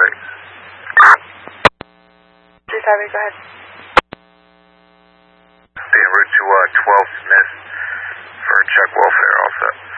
traffic. 358, go ahead. Being route to 12 Smith for check welfare, all set.